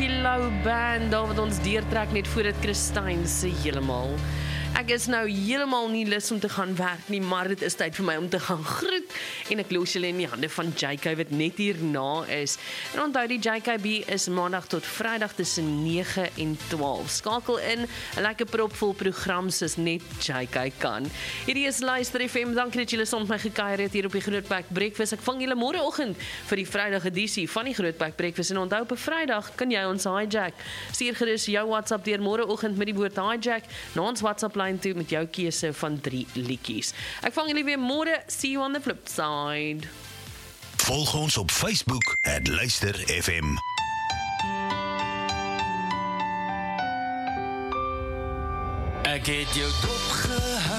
Philo Band, daar wat ons deurtrek net voordat Christine se heeltemal. Ek is nou heeltemal nie lus om te gaan werk nie, maar dit is tyd vir my om te gaan groet. En ek los julle in die hande van JK wat net hierna is. En onthou die JKB is maandag tot Vrydag tussen 9 en 12. Skakel in, 'n lekker propvol program soos net JK kan. Hierdie is Luister FM, dankie dat julle saam met my gekuier het hier op die Grootpack Breakfast. Ek vang julle môreoggend vir die Vrydag edisie van die Grootpack Breakfast. En onthou op 'n Vrydag kan jy ons hijack. Stuur gerus jou WhatsApp deur môreoggend met die woord hijack na ons WhatsApp lyn toe met jou keuse van 3 liedjies. Ek vang julle weer môre. See you on the flip side. Volg ons op Facebook @Luister FM. Ek het jou dop gehou.